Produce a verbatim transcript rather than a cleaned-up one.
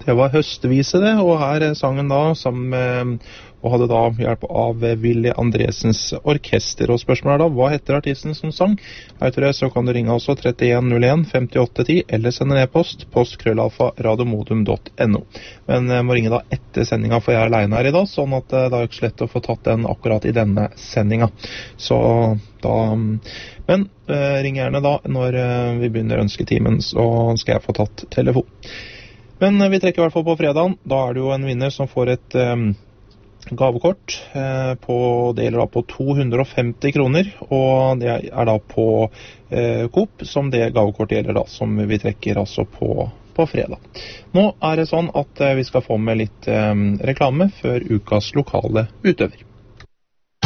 Det var høstvise det, og her sangen da sammen med, og hadde da hjelp av Willy Andresens orkester. Og spørsmålet er da, hva heter artisten som sang? Vet du det, så kan du ringe også trettien null en femtiåtte ti, eller sende en e-post, postkrøllalfa radiomodum punktum no. Men jeg må ringe da etter sendinga, for jeg er alene her i dag, sånn at det er ikke så lett å få tatt den akkurat i denne sendinga. Så da, men eh, ring gjerne da når eh, vi begynner ønsketimen, så skal jeg få tatt telefon. Men vi trekker i hvert fall på fredagen. Da er det jo en vinner som får et um, gavekort eh, på, det gjelder da på to hundre og femti kroner, og det er da på eh, Coop, som det gavekortet gjelder da, som vi trekker altså på, på fredag. Nå er det sånn at eh, vi skal få med litt eh, reklame før ukas lokale utøver.